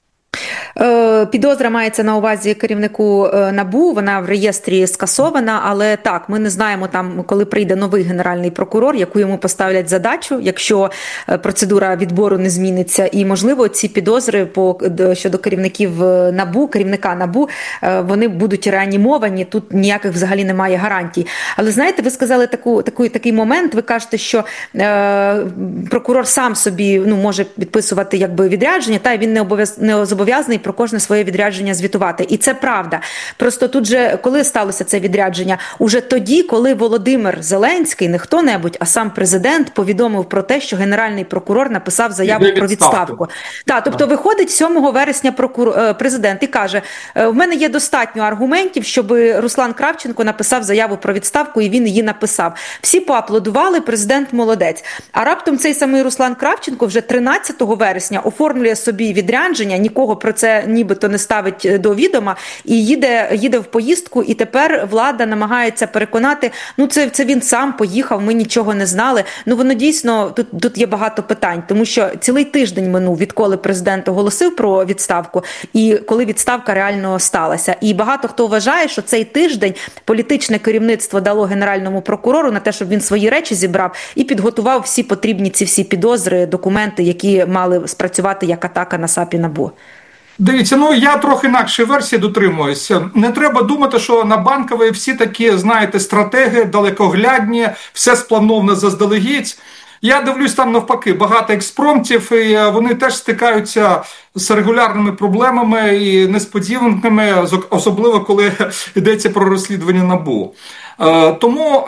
Підозра мається на увазі керівнику НАБУ, вона в реєстрі скасована, але так, ми не знаємо там, коли прийде новий генеральний прокурор, яку йому поставлять задачу, якщо процедура відбору не зміниться, і, можливо, ці підозри по, щодо керівників НАБУ, керівника НАБУ, вони будуть реанімовані, тут ніяких взагалі немає гарантій. Але, знаєте, ви сказали таку, таку, такий момент, ви кажете, що е, прокурор сам собі ну, може підписувати якби відрядження, та він не, обов'яз, не зобов'язаний про кожне своє відрядження звітувати. І це правда. Просто тут же, коли сталося це відрядження? Уже тоді, коли Володимир Зеленський, не хто-небудь, а сам президент повідомив про те, що генеральний прокурор написав заяву Іде про відставку. відставку. Так, тобто виходить сьомого вересня прокурор, президент і каже, в мене є достатньо аргументів, щоб Руслан Кравченко написав заяву про відставку, і він її написав. Всі поаплодували, президент молодець. А раптом цей самий Руслан Кравченко вже тринадцятого вересня оформлює собі відрядження, нікого про це нібито не ставить до відома, і їде, їде в поїздку, і тепер влада намагається переконати, ну це, це він сам поїхав, ми нічого не знали. Ну воно дійсно, тут, тут є багато питань, тому що цілий тиждень минув, відколи президент оголосив про відставку, і коли відставка реально сталася. І багато хто вважає, що цей тиждень політичне керівництво дало генеральному прокурору на те, щоб він свої речі зібрав і підготував всі потрібні ці всі підозри, документи, які мали спрацювати як атака на САП і НАБУ. Дивіться, ну я трохи інакшої версії дотримуюся. Не треба думати, що на Банковій всі такі, знаєте, стратеги, далекоглядні, все сплановано заздалегідь. Я дивлюсь, там навпаки, багато експромтів, і вони теж стикаються з регулярними проблемами і несподіванками, особливо коли йдеться про розслідування НАБУ. Тому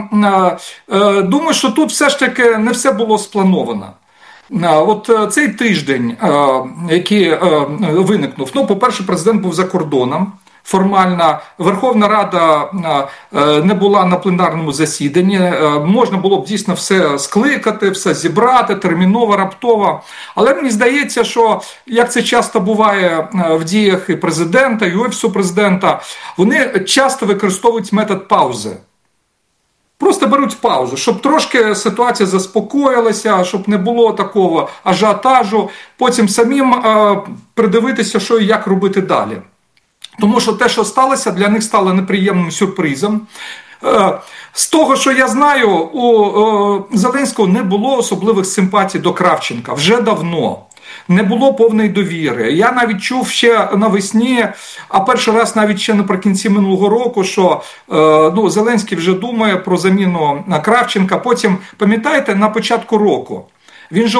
думаю, що тут все ж таки не все було сплановано. От цей тиждень, який виникнув, ну, по-перше, президент був за кордоном. Формально Верховна Рада не була на пленарному засіданні, можна було б дійсно все скликати, все зібрати, терміново, раптово. Але мені здається, що, як це часто буває в діях і президента, і Офісу президента, вони часто використовують метод паузи. Просто беруть паузу, щоб трошки ситуація заспокоїлася, щоб не було такого ажіотажу, потім самим придивитися, що і як робити далі. Тому що те, що сталося, для них стало неприємним сюрпризом. З того, що я знаю, у Зеленського не було особливих симпатій до Кравченка вже давно. Не було повної довіри. Я навіть чув ще навесні, а перший раз навіть ще наприкінці минулого року, що ну, Зеленський вже думає про заміну Кравченка. Потім, пам'ятаєте, на початку року він же